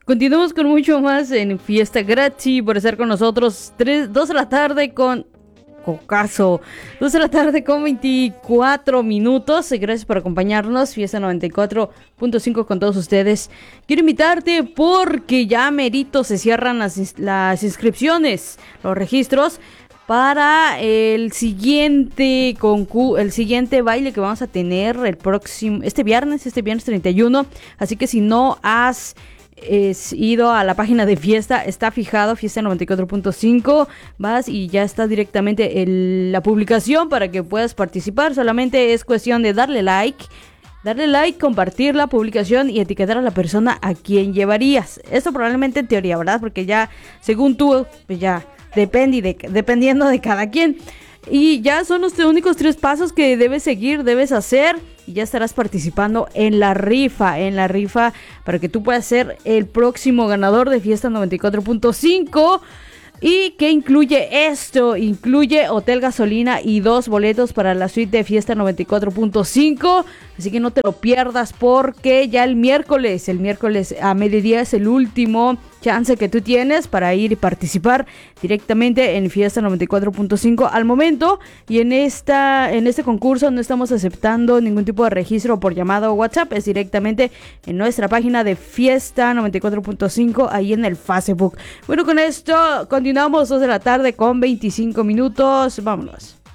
Continuamos con mucho más en Fiesta. Gracias por estar con nosotros. 2 de la tarde con Cocazo. 2 de la tarde con 24 minutos. Gracias por acompañarnos. Fiesta 94.5 con todos ustedes. Quiero invitarte porque ya merito se cierran las inscripciones, los registros para el siguiente baile que vamos a tener este viernes 31. Así que si no has ido a la página de Fiesta, está fijado Fiesta 94.5, vas y ya está directamente la publicación para que puedas participar. Solamente es cuestión de darle like, compartir la publicación y etiquetar a la persona a quien llevarías. Esto probablemente en teoría, ¿verdad? Porque ya, según tú, pues ya dependiendo de cada quien. Y ya son los únicos 3 pasos que debes hacer. Y ya estarás participando en la rifa para que tú puedas ser el próximo ganador de Fiesta 94.5. ¿Y qué incluye esto? Incluye hotel, gasolina y 2 boletos para la suite de Fiesta 94.5. Así que no te lo pierdas porque ya el miércoles a mediodía es el último chance que tú tienes para ir y participar directamente en Fiesta 94.5 al momento. Y en este concurso no estamos aceptando ningún tipo de registro por llamada o WhatsApp. Es directamente en nuestra página de Fiesta 94.5 ahí en el Facebook. Bueno, con esto continuamos 2 de la tarde con 25 minutos. Vámonos.